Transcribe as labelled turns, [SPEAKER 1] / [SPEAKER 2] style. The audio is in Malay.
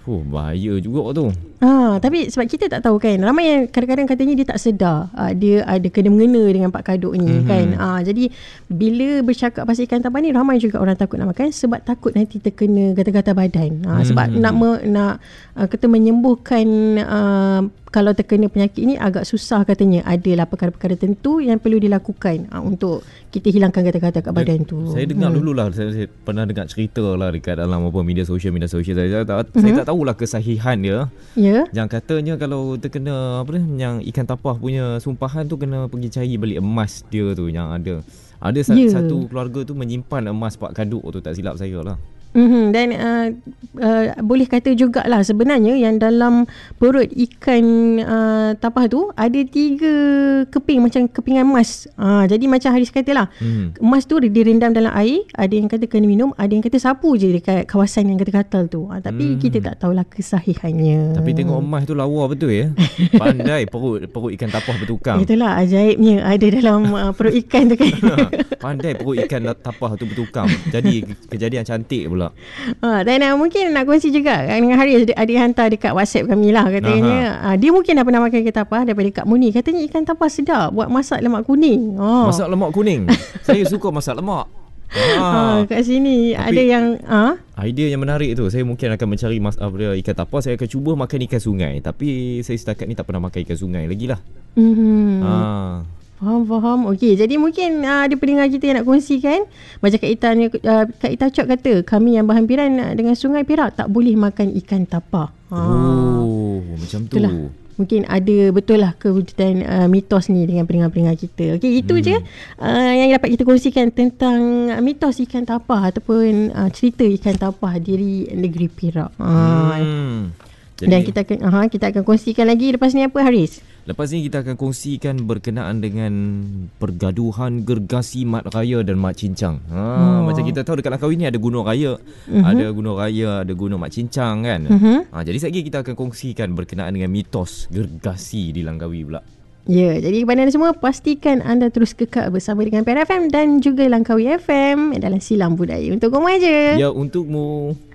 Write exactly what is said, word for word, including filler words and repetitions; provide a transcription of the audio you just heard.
[SPEAKER 1] Oh, bahaya juga tu.
[SPEAKER 2] Ha, tapi sebab kita tak tahu kan, ramai yang kadang-kadang katanya dia tak sedar uh, dia ada kena-mengena dengan Pak Kaduk ni mm-hmm. kan. Uh, jadi bila bercakap pasal ikan tapah ni, ramai juga orang takut nak makan sebab takut nanti terkena gatal-gatal badan. Uh, mm-hmm. Sebab nak me, nak uh, kata menyembuhkan uh, kalau terkena penyakit ni agak susah katanya. Adalah perkara-perkara tertentu yang perlu dilakukan uh, untuk kita hilangkan gatal-gatal kat badan tu.
[SPEAKER 1] Saya dengar hmm. dululah, saya, saya pernah dengar cerita lah dekat dalam apa media sosial media sosial saya, saya tak mm-hmm. saya tak tahulah kesahihan dia. Ya. Yang katanya kalau terkena apa ni, yang ikan tapah punya sumpahan tu kena pergi cari balik emas dia tu yang ada. Ada yeah. satu keluarga tu menyimpan emas Pak Kaduk tu, tak silap saya lah.
[SPEAKER 2] Mm-hmm. Dan uh, uh, boleh kata jugalah sebenarnya yang dalam perut ikan uh, tapah tu ada tiga keping macam kepingan emas. Uh, jadi macam Haris katalah, mm. emas tu direndam dalam air, ada yang kata kena minum, ada yang kata sapu je dekat kawasan yang gatal-gatal tu. Uh, tapi mm. kita tak tahulah kesahihannya.
[SPEAKER 1] Tapi tengok emas tu lawa betul ya. Pandai perut perut ikan tapah bertukang.
[SPEAKER 2] Itulah ajaibnya ada dalam uh, perut ikan tu kan.
[SPEAKER 1] Pandai perut ikan tapah tu bertukang. Jadi kejadian cantik pula.
[SPEAKER 2] Ha, dan uh, mungkin nak kongsi juga dengan Haris, ada yang hantar dekat WhatsApp kami lah katanya. Uh, dia mungkin dah pernah makan ikan tapah daripada Kak Muni. Katanya ikan tapah sedap buat masak lemak kuning. Oh.
[SPEAKER 1] Masak lemak kuning. Saya suka masak lemak.
[SPEAKER 2] Ha, kat sini tapi ada yang ha?
[SPEAKER 1] idea yang menarik tu. Saya mungkin akan mencari mas, apa, ikan tapah. Saya akan cuba makan ikan sungai. Tapi saya setakat ni tak pernah makan ikan sungai lagi lah.
[SPEAKER 2] Mm-hmm.
[SPEAKER 1] Ha.
[SPEAKER 2] Faham, faham. Okey, jadi mungkin uh, ada pendengar kita yang nak kongsikan. Macam Kak Ita, uh, Kak Ita Cok kata, kami yang berhampiran dengan Sungai Perak tak boleh makan ikan tapah.
[SPEAKER 1] Oh, ha. Macam tu. Itulah.
[SPEAKER 2] Mungkin ada betul lah kewujudan uh, mitos ni dengan pendengar-pendengar kita. Okey, itu hmm. je uh, yang dapat kita kongsikan tentang uh, mitos ikan tapah ataupun uh, cerita ikan tapah di negeri Perak. Hmm. Jadi, dan kita akan aha, kita akan kongsikan lagi lepas ni apa, Haris?
[SPEAKER 1] Lepas ni kita akan kongsikan berkenaan dengan pergaduhan gergasi Mat Raya dan Mat Cincang. Ha, oh. Macam kita tahu dekat Langkawi ni ada Gunung Raya, uh-huh. ada Gunung Raya, ada Gunung Mat Cincang kan. Uh-huh. Ha, jadi sekejap kita akan kongsikan berkenaan dengan mitos gergasi di Langkawi pula.
[SPEAKER 2] Ya, jadi kepada anda semua, pastikan anda terus kekal bersama dengan P R F M dan juga Langkawi F M dalam Silam Budaya. Untuk kamu aja.
[SPEAKER 1] Ya, untukmu.